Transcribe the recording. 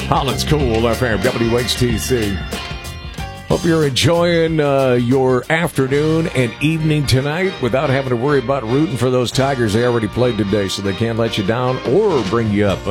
Holland's Cool FM, WHTC. Hope you're enjoying your afternoon and evening tonight without having to worry about rooting for those Tigers. They already played today, so they can't let you down or bring you up.